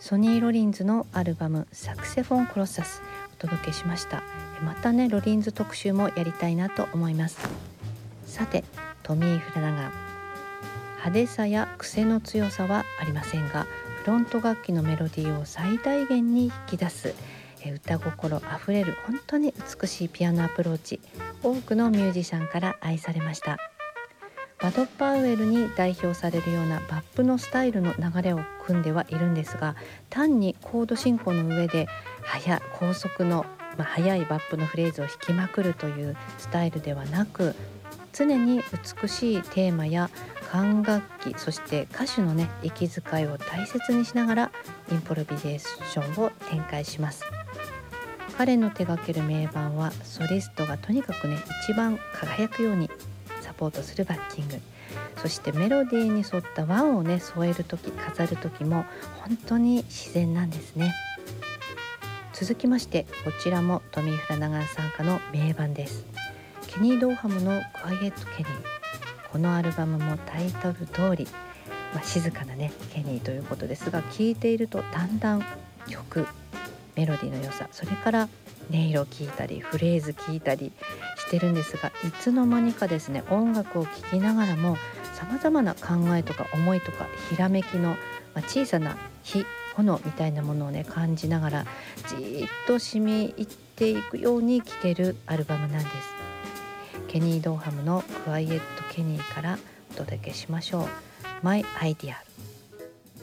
ソニー・ロリンズのアルバムサクセフォン・コロッサスお届けしました。またねロリンズ特集もやりたいなと思います。さてトミー・フラナガン、派手さや癖の強さはありませんが、フロント楽器のメロディーを最大限に引き出す歌心あふれる本当に美しいピアノアプローチ、多くのミュージシャンから愛されました。バド・パウエルに代表されるようなバップのスタイルの流れを組んではいるんですが、単にコード進行の上で高速の、速いバップのフレーズを弾きまくるというスタイルではなく、常に美しいテーマや管楽器、そして歌手の息遣いを大切にしながらインプロビゼーションを展開します。彼の手掛ける名盤はソリストがとにかく一番輝くようにサポートするバッキング、そしてメロディーに沿った和を添える時飾る時も本当に自然なんですね。続きましてこちらもトミー・フラナガン参加の名盤です。ケニー・ドーハムのクワイエット・ケニー。このアルバムもタイトル通り、静かなケニーということですが、聴いているとだんだん曲メロディーの良さ、それから音色聴いたりフレーズ聴いたりしてるんですが、いつの間にかですね音楽を聴きながらも様々な考えとか思いとかひらめきの、小さな炎みたいなものを感じながらじーっと染み入っていくように聴けるアルバムなんです。ケニー・ドーハムのクワイエット・ケニーからお届けしましょう。 My Idea。